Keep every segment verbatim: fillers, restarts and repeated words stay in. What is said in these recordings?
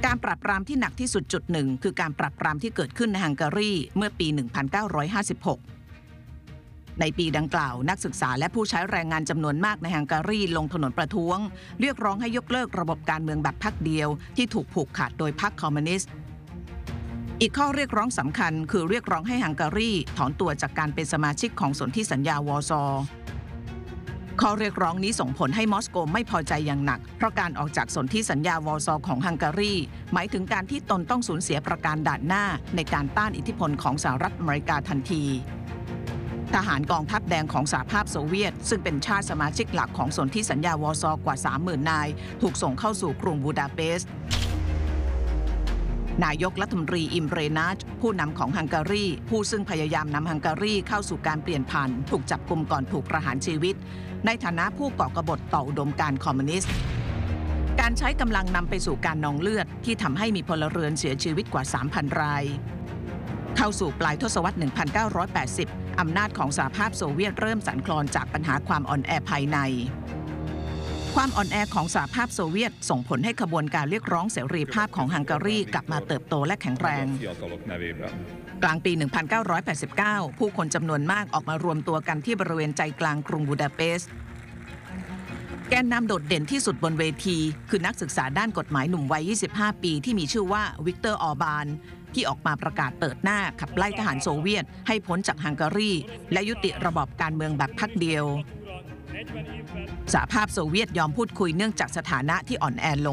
การปราบปรามที่หนักที่สุดจุดหนึ่งคือการปราบปรามที่เกิดขึ้นในฮังการีเมื่อปี หนึ่งพันเก้าร้อยห้าสิบหก ในปีดังกล่าวนักศึกษาและผู้ใช้แรงงานจำนวนมากในฮังการีลงถนนประท้วงเรียกร้องให้ยกเลิกระบบการเมืองแบบพรรคเดียวที่ถูกผูกขาดโดยพรรคคอมมิวนิสต์อีกข้อเรียกร้องสำคัญคือเรียกร้องให้ฮังการีถอนตัวจากการเป็นสมาชิกของสนธิสัญญาวอร์ซอข้อเรียกร้องนี้ส่งผลให้มอสโกไม่พอใจอย่างหนักเพราะการออกจากสนธิสัญญาวอร์ซอของฮังการีหมายถึงการที่ตนต้องสูญเสียประการด่านหน้าในการต้านอิทธิพลของสหรัฐอเมริกาทันทีทหารกองทัพแดงของสหภาพโซเวียตซึ่งเป็นชาติสมาชิกหลักของสนธิสัญญาวอร์ซอกว่า สามหมื่น นายถูกส่งเข้าสู่กรุงบูดาเปสต์นายกรัฐมนตรีอิมเรนาชผู้นำของฮังการีผู้ซึ่งพยายามนำฮังการีเข้าสู่การเปลี่ยนผ่านถูกจับกุมก่อนถูกประหารชีวิตในฐานะผู้ก่อกบฏต่ออุดมการณ์คอมมิวนิสต์การใช้กำลังนำไปสู่การนองเลือดที่ทำให้มีพลเรือนเสียชีวิตกว่า สามพัน รายเข้าสู่ปลายทศวรรษ หนึ่งพันเก้าร้อยแปดสิบ อำนาจของสหภาพโซเวียตเริ่มสั่นคลอนจากปัญหาความอ่อนแอภายในความอ่อนแอของสหภาพโซเวียตส่งผลให้ขบวนการเรียกร้องเสรีภาพของฮังการีกลับมาเติบโตและแข็งแรงกลางปี หนึ่งพันเก้าร้อยแปดสิบเก้า ผู้คนจำนวนมากออกมารวมตัวกันที่บริเวณใจกลางกรุงบูดาเปสต์แกนนำโดดเด่นที่สุดบนเวทีคือนักศึกษาด้านกฎหมายหนุ่มวัย ยี่สิบห้า ปีที่มีชื่อว่าวิกเตอร์ ออร์บานที่ออกมาประกาศเปิดหน้าขับไล่ทหารโซเวียตให้พ้นจากฮังการีและยุติระบอบการเมืองแบบพรรคเดียวสหภาพโซเวียตยอมพูดคุยเนื่องจากสถานะที่อ่อนแอลง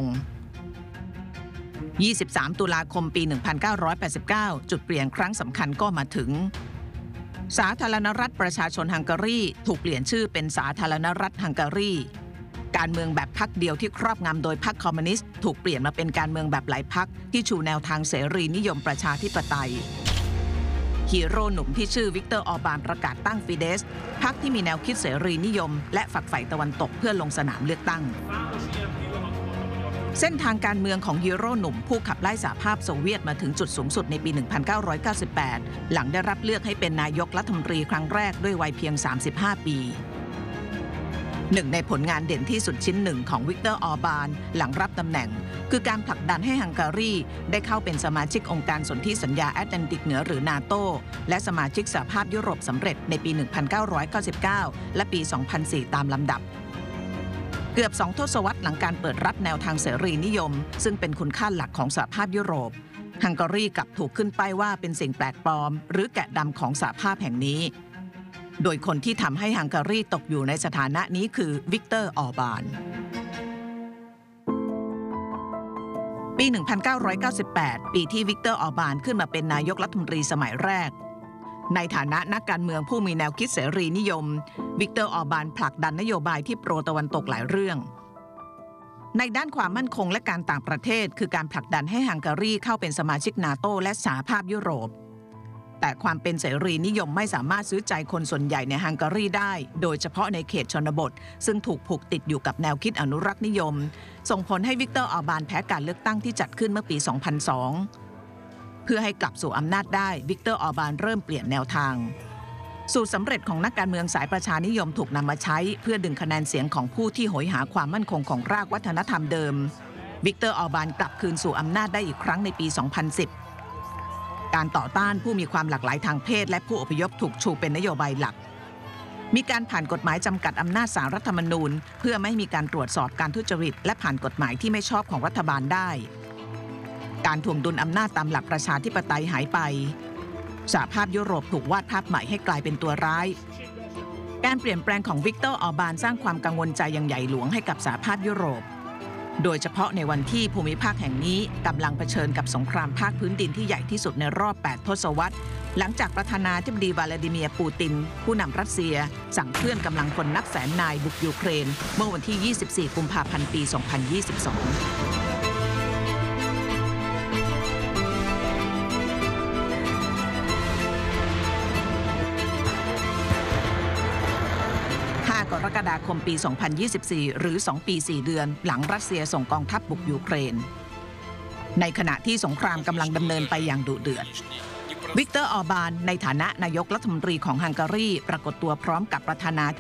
ยี่สิบสาม ตุลาคมปี หนึ่งพันเก้าร้อยแปดสิบเก้า จุดเปลี่ยนครั้งสำคัญก็มาถึงสาธารณรัฐประชาชนฮังการีถูกเปลี่ยนชื่อเป็นสาธารณรัฐฮังการีการเมืองแบบพรรคเดียวที่ครอบงำโดยพรรคคอมมิวนิสต์ถูกเปลี่ยนมาเป็นการเมืองแบบหลายพรรคที่ชูแนวทางเสรีนิยมประชาธิปไตยฮีโร่หนุ่มที่ชื่อวิกเตอร์ ออร์บานประกาศตั้งฟิเดสพรรคที่มีแนวคิดเสรีนิยมและฝักใฝ่ตะวันตกเพื่อลงสนามเลือกตั้งเส้นทางการเมืองของฮีโร่หนุ่มผู้ขับไล่สหภาพโซเวียตมาถึงจุดสูงสุดในปี หนึ่งพันเก้าร้อยเก้าสิบแปด หลังได้รับเลือกให้เป็นนายกรัฐมนตรีครั้งแรกด้วยวัยเพียง สามสิบห้า ปีหนึ่งในผลงานเด่นที่สุดชิ้นหนึ่งของวิกเตอร์ ออร์บานหลังรับตำแหน่งคือการผลักดันให้ฮังการีได้เข้าเป็นสมาชิกองค์การสนธิสัญญาแอตแลนติกเหนือหรือนาโตและสมาชิกสหภาพยุโรปสำเร็จในปี หนึ่งพันเก้าร้อยเก้าสิบเก้า และปี สองพันสี่ ตามลำดับเกือบสองทศวรรษหลังการเปิดรับแนวทางเสรีนิยมซึ่งเป็นคุณค่าหลักของสหภาพยุโรปฮังการีกลับถูกขึ้นป้ายว่าเป็นสิ่งแปลกปลอมหรือแกะดำของสหภาพแห่งนี้โดยคนที่ทำให้ฮังการีตกอยู่ในสถานะนี้คือวิกเตอร์ ออร์บานปี หนึ่งพันเก้าร้อยเก้าสิบแปด ปีที่วิกเตอร์ ออร์บานขึ้นมาเป็นนายกรัฐมนตรีสมัยแรกในฐานะนักการเมืองผู้มีแนวคิดเสรีนิยมวิกเตอร์ ออร์บานผลักดันนโยบายที่โปรตะวันตกหลายเรื่องในด้านความมั่นคงและการต่างประเทศคือการผลักดันให้ฮังการีเข้าเป็นสมาชิกนาโตและสหภาพยุโรปแต่ความเป็นเสรีนิยมไม่สามารถซื้อใจคนส่วนใหญ่ในฮังการีได้โดยเฉพาะในเขตชนบทซึ่งถูกผูกติดอยู่กับแนวคิดอนุรักษ์นิยมส่งผลให้วิกเตอร์ ออร์บานแพ้การเลือกตั้งที่จัดขึ้นเมื่อปี สองพันสอง เพื่อให้กลับสู่อำนาจได้วิกเตอร์ ออร์บานเริ่มเปลี่ยนแนวทางสูตรสำเร็จของนักการเมืองสายประชานิยมถูกนำมาใช้เพื่อดึงคะแนนเสียงของผู้ที่โหยหาความมั่นคงของรากวัฒนธรรมเดิมวิกเตอร์ ออร์บานกลับคืนสู่อำนาจได้อีกครั้งในปี สองพันสิบการต่อต้านผู้มีความหลากหลายทางเพศและผู้อพยพถูกชูเป็นนโยบายหลักมีการผ่านกฎหมายจำกัดอำนาจศาลรัฐธรรมนูญเพื่อไม่ให้มีการตรวจสอบการทุจริตและผ่านกฎหมายที่ไม่ชอบของรัฐบาลได้การถ่วงดุลอำนาจตามหลักประชาธิปไตยหายไปสหภาพยุโรปถูกวาดภาพใหม่ให้กลายเป็นตัวร้ายการเปลี่ยนแปลงของวิกเตอร์ ออร์บานสร้างความกังวลใจอย่างใหญ่หลวงให้กับสหภาพยุโรปโดยเฉพาะในวันที่ภูมิภาคแห่งนี้กำลังเผชิญกับสงครามภาคพื้นดินที่ใหญ่ที่สุดในรอบ แปด ทศวรรษหลังจากประธานาธิบดีวลาดิเมียร์ปูตินผู้นำรัสเซียสั่งเคลื่อนกำลังพลนับแสนนายบุกยูเครนเมื่อวันที่ ยี่สิบสี่ กุมภาพันธ์ ปี สองพันยี่สิบสองกรกฎาคมปี สองพันยี่สิบสี่ หรือ สอง ปี สี่ เดือนหลังรัสเซียส่งกองทัพบุกยูเครนในขณะที่สงครามกำลังดำเนินไปอย่างดุเดือดวิกเตอร์ ออร์บานในฐานะนายกรัฐมนตรีของฮังการีปรากฏตัวพร้อมกับประธานา